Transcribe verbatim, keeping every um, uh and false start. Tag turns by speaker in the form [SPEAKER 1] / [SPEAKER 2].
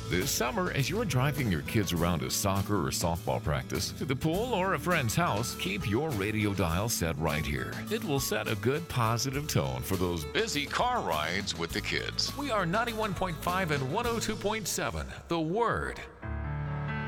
[SPEAKER 1] This summer, as you're driving your kids around to soccer or softball practice, to the pool, or a friend's house, keep your radio dial set right here. It will set a good positive tone for those busy car rides with the kids. We are ninety-one point five and one oh two point seven, The Word.